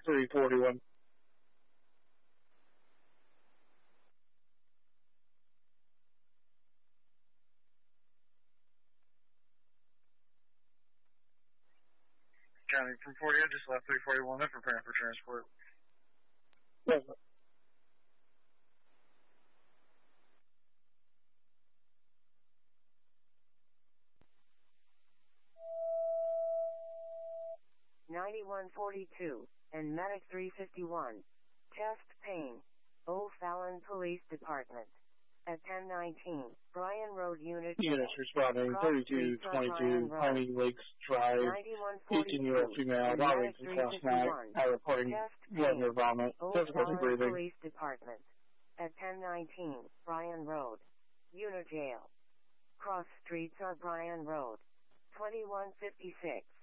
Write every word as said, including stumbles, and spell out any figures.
three forty-one. County from forty, I just left three forty-one. They're preparing for transport. Yes. ninety-one forty-two, and Medic three fifty-one. Chest pain. O'Fallon Police Department. At ten nineteen, Bryan Road Unit. Units responding, thirty-two twenty-two, Piney Lakes Drive, eighteen-year-old female, violated since last night, now reporting blood or vomit, difficulty breathing. Police Department. At ten nineteen, Bryan Road. Unit Jail. Cross streets are Bryan Road. twenty-one fifty-six.